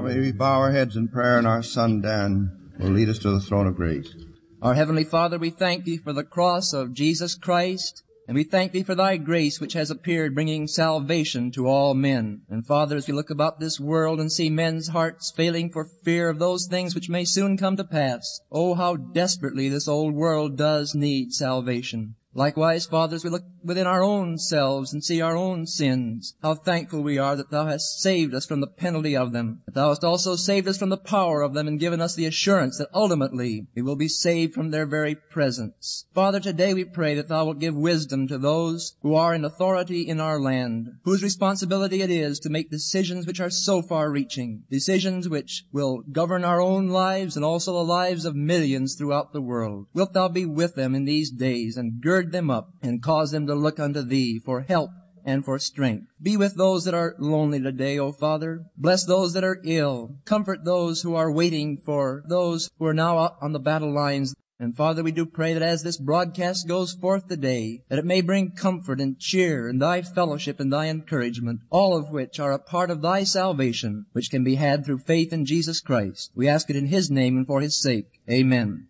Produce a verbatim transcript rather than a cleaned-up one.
may we bow our heads in prayer, and our son Dan will lead us to the throne of grace. Our Heavenly Father, we thank Thee for the cross of Jesus Christ, and we thank Thee for Thy grace which has appeared, bringing salvation to all men. And Father, as we look about this world and see men's hearts failing for fear of those things which may soon come to pass, oh, how desperately this old world does need salvation. Likewise, Father, as we look within our own selves and see our own sins, how thankful we are that Thou hast saved us from the penalty of them, that Thou hast also saved us from the power of them and given us the assurance that ultimately we will be saved from their very presence. Father, today we pray that Thou wilt give wisdom to those who are in authority in our land, whose responsibility it is to make decisions which are so far-reaching, decisions which will govern our own lives and also the lives of millions throughout the world. Wilt Thou be with them in these days and gird them up and cause them to look unto Thee for help and for strength. Be with those that are lonely today, O Father. Bless those that are ill. Comfort those who are waiting for those who are now out on the battle lines. And Father, we do pray that as this broadcast goes forth today, that it may bring comfort and cheer and Thy fellowship and Thy encouragement, all of which are a part of Thy salvation, which can be had through faith in Jesus Christ. We ask it in His name and for His sake. Amen.